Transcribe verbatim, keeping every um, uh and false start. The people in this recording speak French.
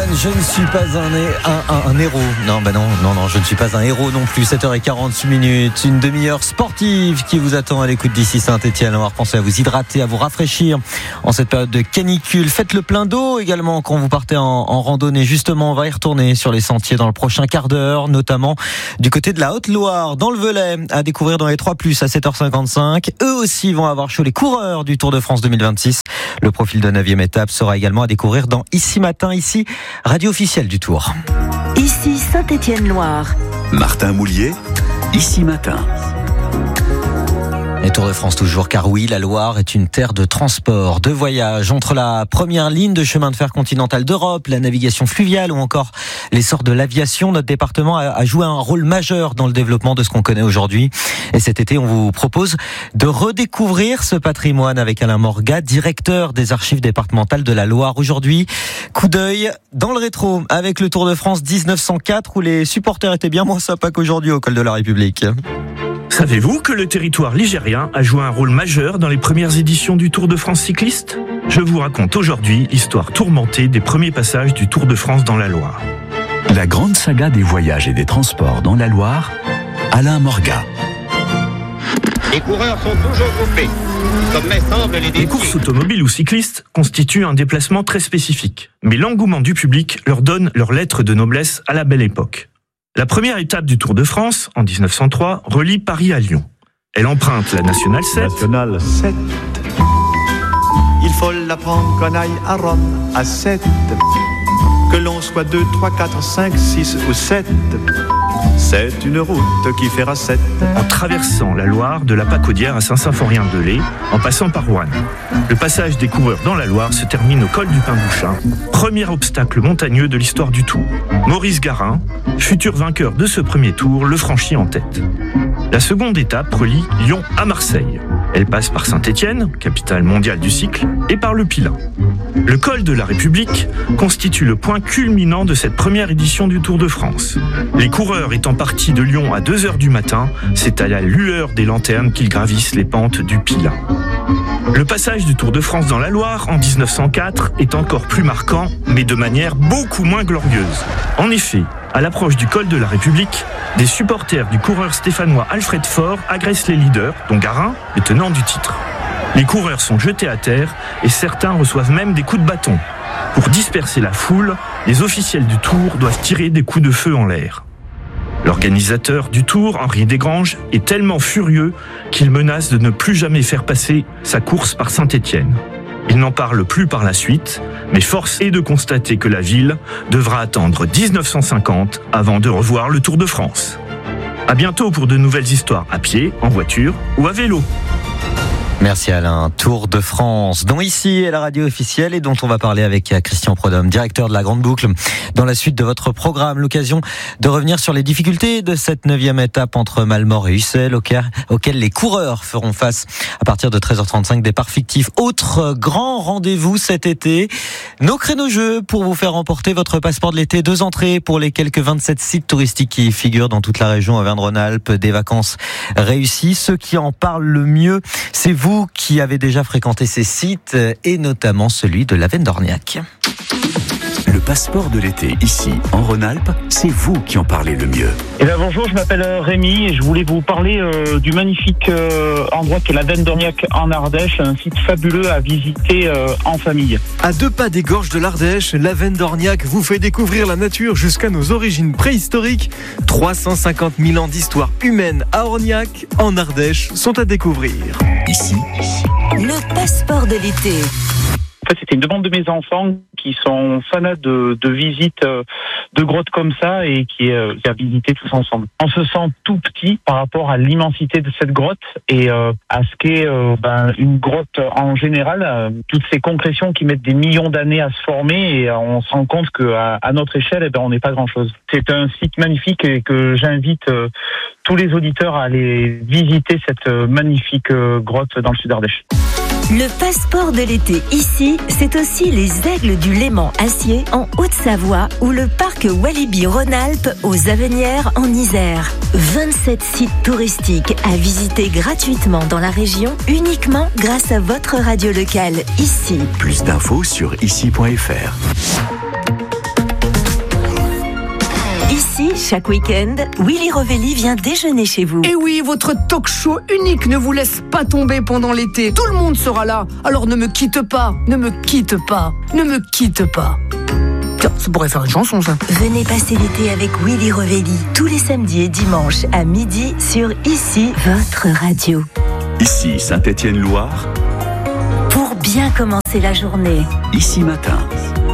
One, je ne suis pas un, un, un, un héros. Non, bah non, non, non, je ne suis pas un héros non plus. sept heures quarante-huit minutes, une demi-heure sportive qui vous attend à l'écoute d'ici Saint-Étienne. Alors pensez à vous hydrater, à vous rafraîchir en cette période de canicule. Faites le plein d'eau également quand vous partez en, en randonnée. Justement, on va y retourner sur les sentiers dans le prochain quart d'heure, notamment du côté de la Haute-Loire, dans le Velay, à découvrir dans les trois plus à sept heures cinquante-cinq. Eux aussi vont avoir chaud, les coureurs du Tour de France deux mille vingt-six. Le profil de neuvième étape sera également à découvrir dans Ici Matin, ici radio officielle du Tour. Ici Saint-Étienne-Loire. Martin Moulier, Ici Matin. Et Tour de France toujours, car oui, la Loire est une terre de transport, de voyage. Entre la première ligne de chemin de fer continental d'Europe, la navigation fluviale ou encore l'essor de l'aviation, notre département a joué un rôle majeur dans le développement de ce qu'on connaît aujourd'hui. Et cet été, on vous propose de redécouvrir ce patrimoine avec Alain Morgat, directeur des archives départementales de la Loire. Aujourd'hui, coup d'œil dans le rétro avec le Tour de France dix-neuf cent quatre où les supporters étaient bien moins sympas qu'aujourd'hui au col de la République. Savez-vous que le territoire ligérien a joué un rôle majeur dans les premières éditions du Tour de France cycliste ? Je vous raconte aujourd'hui l'histoire tourmentée des premiers passages du Tour de France dans la Loire. La grande saga des voyages et des transports dans la Loire, Alain Morgat. Les coureurs sont toujours groupés. Sommet semble les défier. Les courses automobiles ou cyclistes constituent un déplacement très spécifique. Mais l'engouement du public leur donne leur lettre de noblesse à la belle époque. La première étape du Tour de France, en dix-neuf cent trois, relie Paris à Lyon. Elle emprunte la Nationale sept. Nationale sept. Il faut l'apprendre qu'on aille à Rome à sept. Que l'on soit deux, trois, quatre, cinq, six ou sept. C'est une route qui fera sept. En traversant la Loire de la Pacaudière à Saint-Symphorien-de-Lay, en passant par Roanne. Le passage des coureurs dans la Loire se termine au col du Pin-Bouchin, premier obstacle montagneux de l'histoire du Tour. Maurice Garin, futur vainqueur de ce premier tour, le franchit en tête. La seconde étape relie Lyon à Marseille. Elle passe par Saint-Étienne, capitale mondiale du cycle, et par le Pilat. Le col de la République constitue le point culminant de cette première édition du Tour de France. Les coureurs étant partis de Lyon à deux heures du matin, c'est à la lueur des lanternes qu'ils gravissent les pentes du Pilat. Le passage du Tour de France dans la Loire en dix-neuf cent quatre est encore plus marquant, mais de manière beaucoup moins glorieuse. En effet, à l'approche du col de la République, des supporters du coureur stéphanois Alfred Faure agressent les leaders, dont Garin, le tenant du titre. Les coureurs sont jetés à terre et certains reçoivent même des coups de bâton. Pour disperser la foule, les officiels du Tour doivent tirer des coups de feu en l'air. L'organisateur du Tour, Henri Desgranges, est tellement furieux qu'il menace de ne plus jamais faire passer sa course par Saint-Étienne. Il n'en parle plus par la suite, mais force est de constater que la ville devra attendre dix-neuf cent cinquante avant de revoir le Tour de France. À bientôt pour de nouvelles histoires à pied, en voiture ou à vélo. Merci Alain. Tour de France, dont ici est la radio officielle et dont on va parler avec Christian Prodhomme, directeur de la Grande Boucle. Dans la suite de votre programme, l'occasion de revenir sur les difficultés de cette neuvième étape entre Malmort et Ussel, auquel, auquel les coureurs feront face à partir de treize heures trente-cinq, départ fictif. Autre grand rendez-vous cet été, nos créneaux jeux pour vous faire remporter votre passeport de l'été. Deux entrées pour les quelques vingt-sept sites touristiques qui figurent dans toute la région Auvergne-Rhône-Alpes. Des vacances réussies. Ceux qui en parlent le mieux, c'est vous. Vous qui avez déjà fréquenté ces sites et notamment celui de Lavennes-d'Orniac. Le passeport de l'été ici en Rhône-Alpes, c'est vous qui en parlez le mieux. Eh bien, bonjour, je m'appelle Rémi et je voulais vous parler euh, du magnifique euh, endroit qu'est Lavennes-d'Orniac en Ardèche, un site fabuleux à visiter euh, en famille. À deux pas des gorges de l'Ardèche, Lavennes-d'Orniac vous fait découvrir la nature jusqu'à nos origines préhistoriques. trois cent cinquante mille ans d'histoire humaine à Orniac, en Ardèche, sont à découvrir. Ici, le passeport de l'été. En fait, c'était une demande de mes enfants qui sont fanats de, de visites de grottes comme ça et qui, euh, qui a visité tous ensemble. On se sent tout petit par rapport à l'immensité de cette grotte et euh, à ce qu'est euh, ben, une grotte en général. Euh, toutes ces concrétions qui mettent des millions d'années à se former et euh, on se rend compte qu'à à notre échelle, eh ben, on n'est pas grand-chose. C'est un site magnifique et que j'invite euh, tous les auditeurs à aller visiter cette euh, magnifique euh, grotte dans le sud Ardèche. Le passeport de l'été ici, c'est aussi les Aigles du Léman Acier en Haute-Savoie ou le parc Walibi Rhône-Alpes aux Avenières en Isère. vingt-sept sites touristiques à visiter gratuitement dans la région uniquement grâce à votre radio locale ici. plus d'infos sur ici point f r. Ici, chaque week-end, Willy Revelli vient déjeuner chez vous. Et oui, votre talk show unique ne vous laisse pas tomber pendant l'été. Tout le monde sera là. Alors ne me quitte pas, ne me quitte pas, ne me quitte pas. Tiens, ça pourrait faire une chanson, ça. Venez passer l'été avec Willy Revelli tous les samedis et dimanches à midi sur Ici, votre radio. Ici, Saint-Étienne-Loire. Pour bien commencer la journée. Ici matin.